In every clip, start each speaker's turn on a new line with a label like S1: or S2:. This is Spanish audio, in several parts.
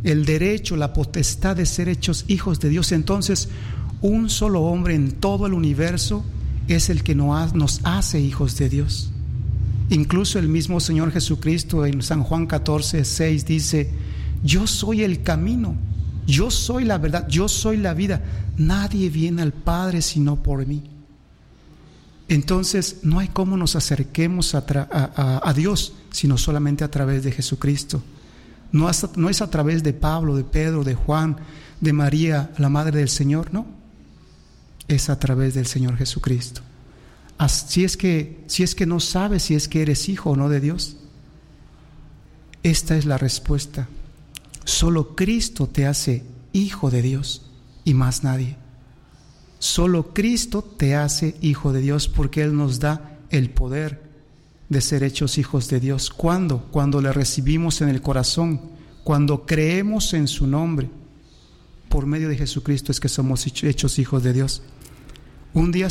S1: el derecho, la potestad de ser hechos hijos de Dios, entonces un solo hombre en todo el universo es el que nos hace hijos de Dios. Incluso el mismo Señor Jesucristo en San Juan 14:6 dice: yo soy el camino, yo soy la verdad, yo soy la vida, nadie viene al Padre sino por mí. Entonces no hay cómo nos acerquemos a Dios sino solamente a través de Jesucristo. No es a través de Pablo, de Pedro, de Juan, de María, la Madre del Señor, no. Es a través del Señor Jesucristo. Si es que no sabes si es que eres hijo o no de Dios, esta es la respuesta. Solo Cristo te hace hijo de Dios y más nadie. Solo Cristo te hace hijo de Dios, porque Él nos da el poder de ser hechos hijos de Dios. ¿Cuándo? Cuando le recibimos en el corazón, cuando creemos en su nombre. Por medio de Jesucristo es que somos hechos hijos de Dios. Un día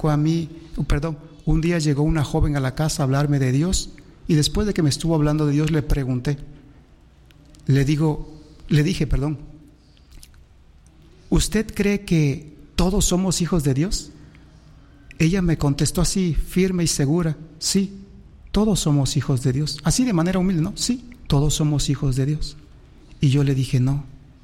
S1: llegó una joven a la casa a hablarme de Dios, y después de que me estuvo hablando de Dios le dije, ¿usted cree que todos somos hijos de Dios? Ella me contestó así, firme y segura: sí, todos somos hijos de Dios. Así de manera humilde, ¿no? Sí, todos somos hijos de Dios. Y yo le dije: no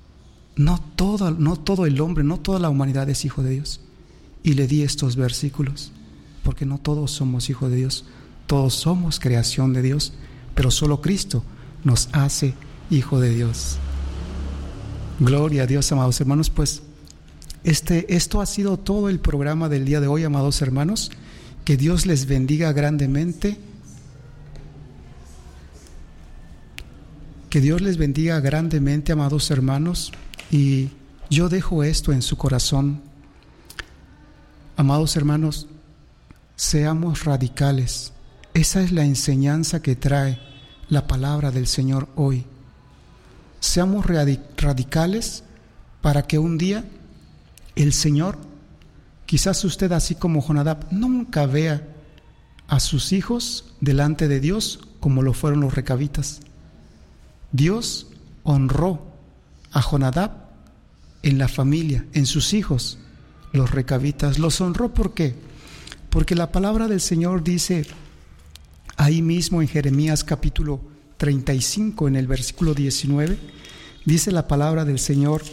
S1: todo el hombre, no toda la humanidad es hijo de Dios. Y le di estos versículos, porque no todos somos hijos de Dios, todos somos creación de Dios, pero solo Cristo nos hace hijo de Dios. Gloria a Dios, amados hermanos. Pues esto ha sido todo el programa del día de hoy, amados hermanos. Que Dios les bendiga grandemente. Que Dios les bendiga grandemente, amados hermanos. Y yo dejo esto en su corazón. Amados hermanos, seamos radicales. Esa es la enseñanza que trae la palabra del Señor hoy. Seamos radicales para que un día el Señor, quizás usted, así como Jonadab, nunca vea a sus hijos delante de Dios como lo fueron los recabitas. Dios honró a Jonadab en la familia, en sus hijos. Los recabitas los honró. ¿Por qué? Porque la palabra del Señor dice ahí mismo en Jeremías capítulo 35, en el versículo 19, dice la palabra del Señor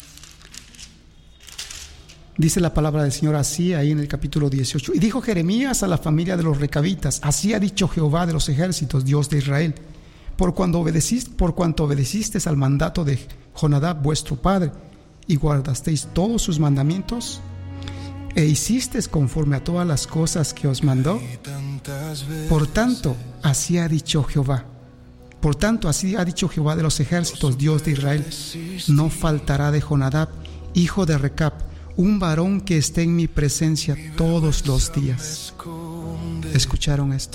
S1: así, ahí en el capítulo 18: y dijo Jeremías a la familia de los recabitas: así ha dicho Jehová de los ejércitos, Dios de Israel, por cuanto obedecisteis al mandato de Jonadab vuestro padre, y guardasteis todos sus mandamientos, e hicisteis conforme a todas las cosas que os mandó, por tanto, así ha dicho Jehová de los ejércitos, Dios de Israel: no faltará de Jonadab, hijo de Recab, un varón que esté en mi presencia todos los días. ¿Escucharon esto?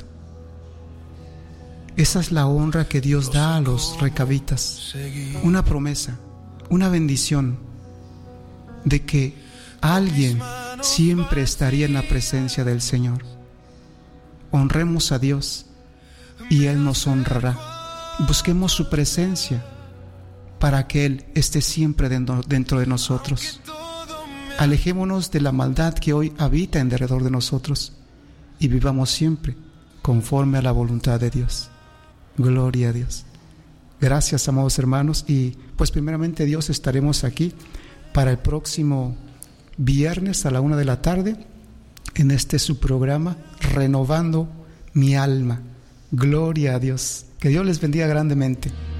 S1: Esa es la honra que Dios da a los recabitas. Una promesa, una bendición de que alguien siempre estaría en la presencia del Señor. Honremos a Dios y Él nos honrará. Busquemos su presencia para que Él esté siempre dentro de nosotros. Alejémonos de la maldad que hoy habita en derredor de nosotros y vivamos siempre conforme a la voluntad de Dios. Gloria a Dios. Gracias, amados hermanos. Y pues primeramente Dios, estaremos aquí para el próximo viernes a la 1:00 p.m. en este su programa, Renovando mi Alma. Gloria a Dios. Que Dios les bendiga grandemente.